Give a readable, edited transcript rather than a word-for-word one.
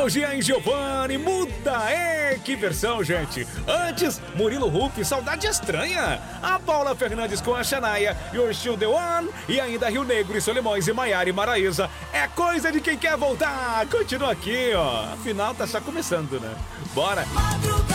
Léo, Jean e Giovanni, muda! Que versão, gente! Antes, Murilo Hupp, Saudade Estranha. A Paula Fernandes com a Xanaia, You're Still The One. E ainda Rio Negro e Solimões e Maiara e Maraísa. É coisa de quem quer voltar. Continua aqui, ó. Afinal, tá só começando, né? Bora!